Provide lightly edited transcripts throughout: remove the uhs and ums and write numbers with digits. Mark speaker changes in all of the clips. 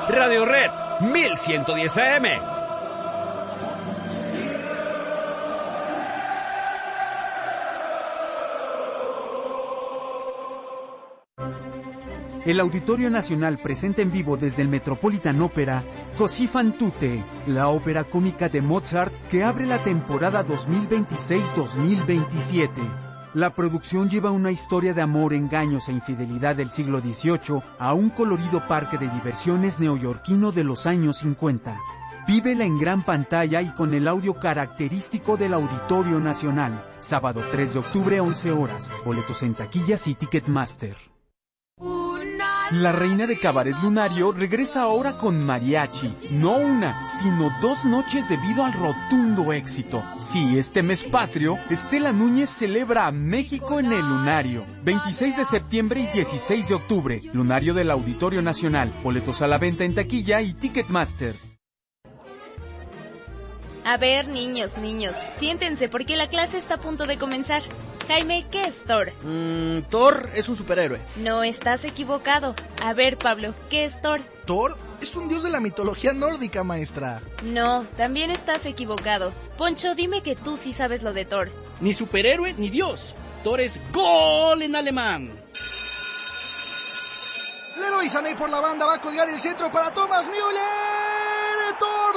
Speaker 1: Radio Red 1110 AM.
Speaker 2: El Auditorio Nacional presenta en vivo desde el Metropolitan Opera Così fan tutte, la ópera cómica de Mozart que abre la temporada 2026-2027. La producción lleva una historia de amor, engaños e infidelidad del siglo XVIII a un colorido parque de diversiones neoyorquino de los años 50. Vívela en gran pantalla y con el audio característico del Auditorio Nacional. Sábado 3 de octubre, 11 horas. Boletos en taquillas y Ticketmaster. La reina de Cabaret Lunario regresa ahora con mariachi. No una, sino 2 noches debido al rotundo éxito. Sí, este mes patrio, Estela Núñez celebra a México en el Lunario. 26 de septiembre y 16 de octubre. Lunario del Auditorio Nacional. Boletos a la venta en taquilla y Ticketmaster.
Speaker 3: A ver, niños, siéntense porque la clase está a punto de comenzar. Jaime, ¿qué es Thor?
Speaker 4: Thor es un superhéroe.
Speaker 3: No, estás equivocado. A ver, Pablo, ¿qué es Thor?
Speaker 4: Thor es un dios de la mitología nórdica, maestra.
Speaker 3: No, también estás equivocado. Poncho, dime que tú sí sabes lo de Thor.
Speaker 5: Ni superhéroe ni dios. Thor es gol en alemán.
Speaker 4: Leroy Sané por la banda va a colgar el centro para Thomas Müller. Thor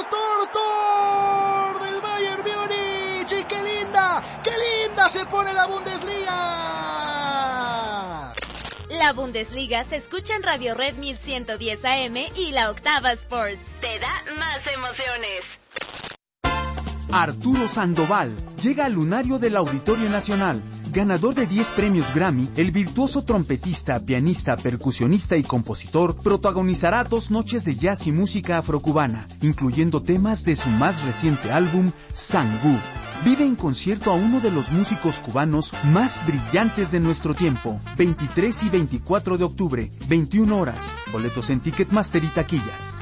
Speaker 4: del Bayern Múnich. Y qué linda se pone la Bundesliga.
Speaker 3: La Bundesliga se escucha en Radio Red 1110 AM y la Octava Sports. Te da más emociones.
Speaker 2: Arturo Sandoval llega al Lunario del Auditorio Nacional. Ganador de 10 premios Grammy, el virtuoso trompetista, pianista, percusionista y compositor protagonizará 2 noches de jazz y música afrocubana, incluyendo temas de su más reciente álbum, Sangú. Vive en concierto a uno de los músicos cubanos más brillantes de nuestro tiempo. 23 y 24 de octubre, 21 horas. Boletos en Ticketmaster y taquillas.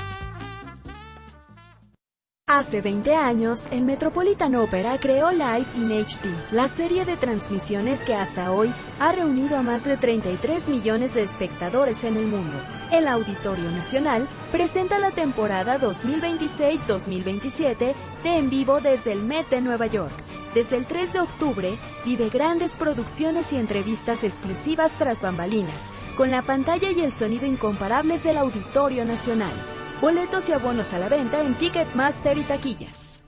Speaker 6: Hace 20 años, el Metropolitan Opera creó Live in HD, la serie de transmisiones que hasta hoy ha reunido a más de 33 millones de espectadores en el mundo. El Auditorio Nacional presenta la temporada 2026-2027 de En Vivo desde el Met de Nueva York. Desde el 3 de octubre, vive grandes producciones y entrevistas exclusivas tras bambalinas, con la pantalla y el sonido incomparables del Auditorio Nacional. Boletos y abonos a la venta en Ticketmaster y taquillas.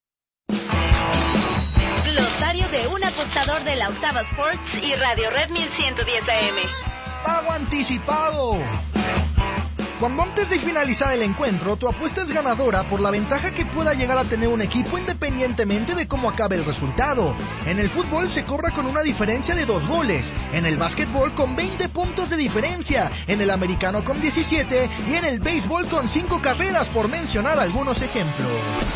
Speaker 3: Glosario de un apostador de la Octava Sports y Radio Red 1110 AM.
Speaker 4: Pago anticipado. Cuando antes de finalizar el encuentro, tu apuesta es ganadora por la ventaja que pueda llegar a tener un equipo independientemente de cómo acabe el resultado. En el fútbol se cobra con una diferencia de 2 goles, en el básquetbol con 20 puntos de diferencia, en el americano con 17 y en el béisbol con 5 carreras, por mencionar algunos ejemplos.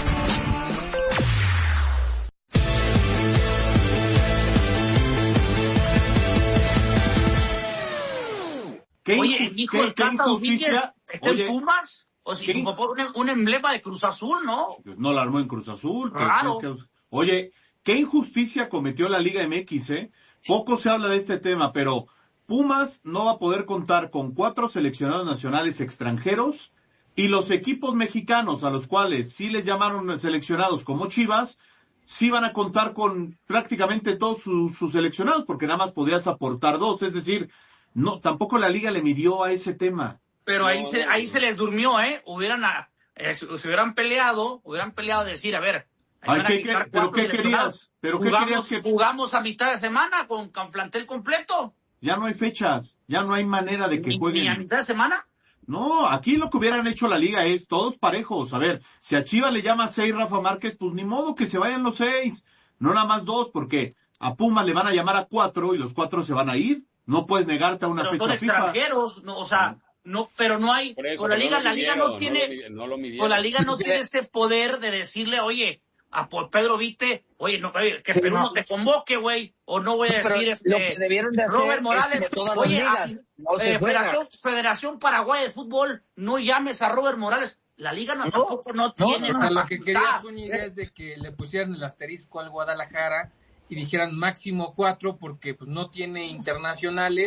Speaker 7: Oye, el hijo del Casta Domínguez está en Pumas, o si su papá un emblema de Cruz Azul, ¿no?
Speaker 8: Pues no la armó en Cruz Azul.
Speaker 7: Claro.
Speaker 8: Oye, qué injusticia cometió la Liga MX, ¿eh? Poco se habla de este tema, pero Pumas no va a poder contar con 4 seleccionados nacionales extranjeros y los equipos mexicanos a los cuales sí les llamaron seleccionados como Chivas, sí van a contar con prácticamente todos sus seleccionados porque nada más podías aportar 2, es decir, no, tampoco la liga le midió a ese tema.
Speaker 7: Pero ahí se les durmió, se hubieran peleado a decir, a ver,
Speaker 8: ¿pero qué querías?
Speaker 7: ¿Jugamos a mitad de semana con plantel completo?
Speaker 8: Ya no hay fechas, ya no hay manera de que jueguen.
Speaker 7: ¿Ni a mitad de semana?
Speaker 8: No, aquí lo que hubieran hecho la liga es todos parejos. A ver, si a Chivas le llama 6 Rafa Márquez, pues ni modo que se vayan los 6, no nada más 2, porque a Pumas le van a llamar a 4 y los 4 se van a ir. No puedes negarte a una fecha FIFA.
Speaker 7: Pero son extranjeros, no, o sea, no, pero no hay,
Speaker 9: eso,
Speaker 7: con la liga no tiene, con la liga no tiene ese poder de decirle, oye, a por Pedro Vite, oye, que Perú no te convoque, güey, o no voy a decir,
Speaker 10: lo que debieron de hacer
Speaker 7: Robert Morales,
Speaker 10: todas
Speaker 7: oye,
Speaker 10: las ligas,
Speaker 7: Federación Paraguaya de Fútbol, no llames a Robert Morales. La liga tampoco tiene esa
Speaker 11: lo que quería Zúñiga es de que le pusieran el asterisco al Guadalajara y dijeran máximo 4 porque pues no tiene internacionales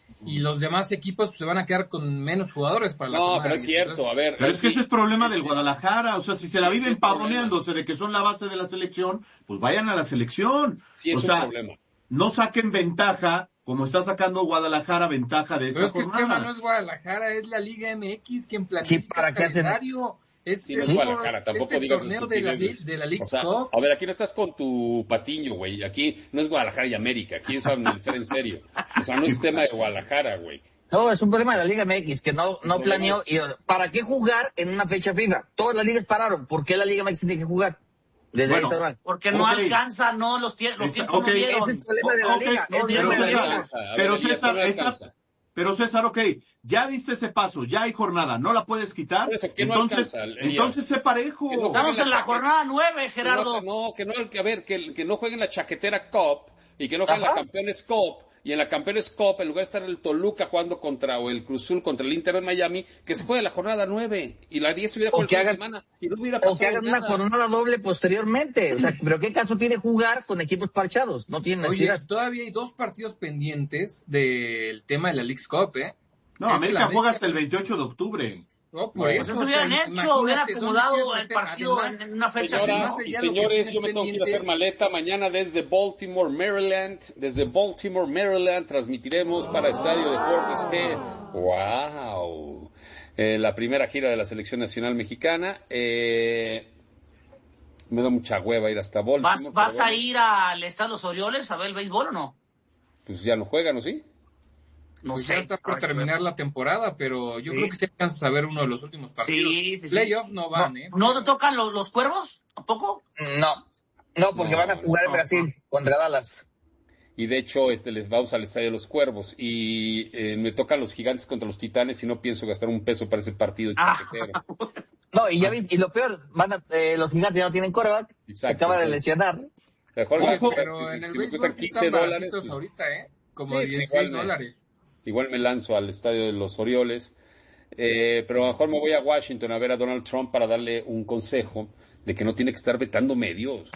Speaker 11: y los demás equipos pues, se van a quedar con menos jugadores para la
Speaker 9: No, pero es cierto, a ver.
Speaker 8: Pero es que ese es problema del Guadalajara, o sea, si se la viven pavoneándose de que son la base de la selección, pues vayan a la selección.
Speaker 9: Sí, es un problema.
Speaker 8: No saquen ventaja, como está sacando Guadalajara ventaja de esta jornada.
Speaker 11: Pero es que el tema no es Guadalajara, es la Liga MX quien planifica el calendario.
Speaker 9: Es Guadalajara, tampoco digas
Speaker 11: torneo de la League Cup.
Speaker 9: A ver, aquí no estás con tu patiño, güey. Aquí no es Guadalajara y América. Aquí es analizar en serio. O sea, no es tema de Guadalajara, güey.
Speaker 10: No, es un problema de la Liga MX, que no planeó. Y ¿para qué jugar en una fecha FIFA? Todas las ligas pararon. ¿Por qué la Liga MX tiene que jugar?
Speaker 7: Porque no alcanza, los tiempos no dieron.
Speaker 10: Es el problema de la Liga.
Speaker 8: Pero César, ya diste ese paso, ya hay jornada, no la puedes quitar, entonces sé parejo.
Speaker 7: Estamos en la jornada 9, Gerardo.
Speaker 9: Que no jueguen la Chaquetera Cup y que no jueguen la Campeones Cup. Y en la Campeones Cup, en lugar de estar el Toluca jugando o el Cruz Azul contra el Inter de Miami, que se juegue la jornada 9 y la 10 hubiera jugado la semana y no hubiera pasado.
Speaker 10: O que hagan una jornada doble posteriormente. O sea, pero ¿qué caso tiene jugar con equipos parchados? No tiene necesidad.
Speaker 11: Oye, todavía hay 2 partidos pendientes del tema de la League Cup, ¿eh?
Speaker 8: No, América juega hasta el 28 de octubre.
Speaker 11: No, por eso
Speaker 7: hubieran hecho, hubieran acumulado el partido en una fecha.
Speaker 9: Señores, yo me tengo que ir a hacer maleta. Mañana desde Baltimore, Maryland, transmitiremos para Estadio Deportes T. ¡Wow! La primera gira de la Selección Nacional Mexicana. Me da mucha hueva ir hasta Baltimore.
Speaker 7: ¿Vas a ir al Estadio Los Orioles a ver el béisbol o no?
Speaker 9: Pues ya no juegan, ¿o sí?
Speaker 11: No sé. Ya está por terminar la temporada, pero yo creo que se alcanza a ver uno de los últimos partidos. Sí. Playoffs no van,
Speaker 7: ¿No te tocan los Cuervos? ¿Tampoco?
Speaker 10: No, porque van a jugar en Brasil contra Dallas.
Speaker 9: Y de hecho, les vamos al Estadio de los Cuervos. Y me tocan los Gigantes contra los Titanes y no pienso gastar un peso para ese partido.
Speaker 10: No, y ya viste, y lo peor, los Gigantes ya no tienen quarterback. Se acaba de lesionar.
Speaker 11: Pero en el béisbol
Speaker 9: cuestan $15
Speaker 11: pues, ahorita, como $16.
Speaker 9: Igual me lanzo al Estadio de los Orioles, pero a lo mejor me voy a Washington a ver a Donald Trump para darle un consejo de que no tiene que estar vetando medios.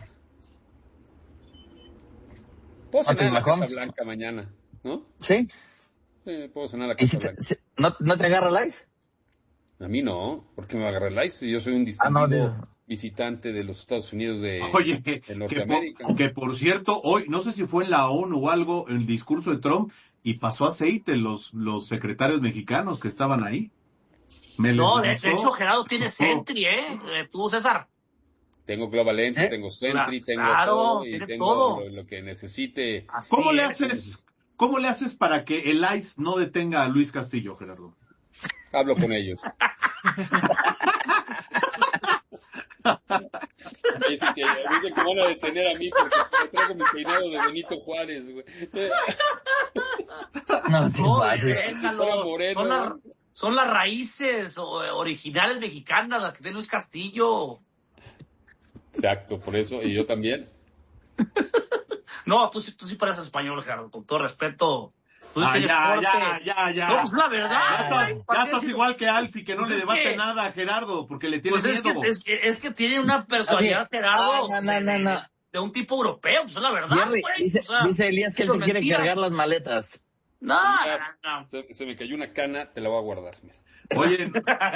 Speaker 9: Puedo cenar en la Casa Blanca mañana, ¿no?
Speaker 10: Sí.
Speaker 9: Puedo cenar en la Casa Blanca.
Speaker 10: ¿No te agarra el ICE?
Speaker 9: A mí no, ¿por qué me va a agarrar el ICE? Yo soy un distinguido visitante de los Estados Unidos de Norteamérica.
Speaker 8: Que por cierto, hoy, no sé si fue en la ONU o algo, el discurso de Trump, y pasó aceite los secretarios mexicanos que estaban ahí.
Speaker 7: De hecho, Gerardo tiene Sentry, tú, César.
Speaker 9: Tengo Global Entry, tengo Sentry, tengo todo, y tengo lo que necesite.
Speaker 8: ¿Cómo le haces para que el ICE no detenga a Luis Castillo, Gerardo?
Speaker 9: Hablo con ellos. Dicen que van a detener a mí porque traigo mi peinado de Benito Juárez, güey.
Speaker 7: Son las raíces originales mexicanas las que tiene Luis Castillo.
Speaker 9: Exacto, por eso, y yo también.
Speaker 7: No, tú sí pareces español, Gerardo, con todo respeto.
Speaker 8: Ya.
Speaker 7: No, pues la verdad.
Speaker 8: Ya estás igual que Alfie, que no le debate nada a Gerardo, porque le tiene miedo.
Speaker 7: Es que tiene una personalidad, Gerardo.
Speaker 10: No.
Speaker 7: De un tipo europeo, pues es la verdad.
Speaker 10: Dice Elías que él te quiere cargar las maletas.
Speaker 7: No.
Speaker 9: Se me cayó una cana, te la voy a guardar. Mira.
Speaker 8: Oye,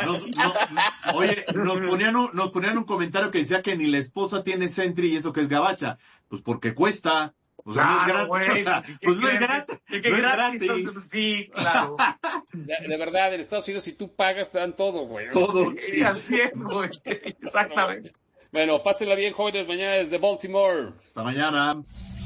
Speaker 8: nos ponían un comentario que decía que ni la esposa tiene Sentry y eso que es gabacha. Pues porque cuesta. O sea, no es gratis. No es gratis.
Speaker 7: Sí, claro.
Speaker 9: De verdad, en Estados Unidos, si tú pagas, te dan todo, güey.
Speaker 8: Todo.
Speaker 7: Sí, así es, güey. Exactamente.
Speaker 9: Bueno, pásenla bien, jóvenes, mañana desde Baltimore.
Speaker 8: Hasta mañana.